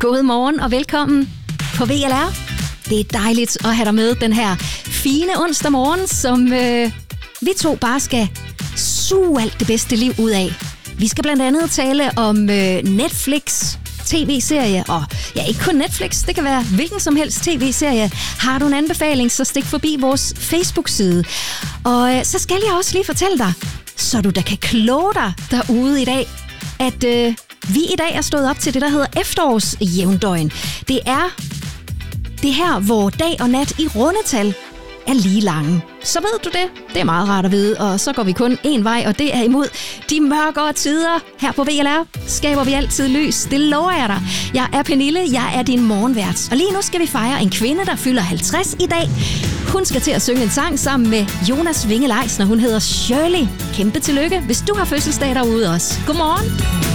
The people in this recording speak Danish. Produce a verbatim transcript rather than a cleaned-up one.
God morgen og velkommen på V L R. Det er dejligt at have dig med den her fine onsdag morgen, som øh, vi to bare skal suge alt det bedste liv ud af. Vi skal blandt andet tale om øh, Netflix, tv-serie, og ja, ikke kun Netflix, det kan være hvilken som helst tv-serie. Har du en anbefaling, så stik forbi vores Facebook-side. Og øh, så skal jeg også lige fortælle dig, så du da kan kloge dig derude i dag, at øh, vi i dag er stået op til det, der hedder efterårsjævndøgn. Det er det her, hvor dag og nat i rundetal er lige lange. Så ved du det. Det er meget rart at vide, og så går vi kun én vej, og det er imod de mørkere tider. Her på V L R skaber vi altid lys. Det lover jeg dig. Jeg er Pernille, jeg er din morgenvært. Og lige nu skal vi fejre en kvinde, der fylder halvtreds i dag. Hun skal til at synge en sang sammen med Jonas Winge Leisner. Hun hedder Shirley. Kæmpe tillykke, hvis du har fødselsdag derude også. Godmorgen.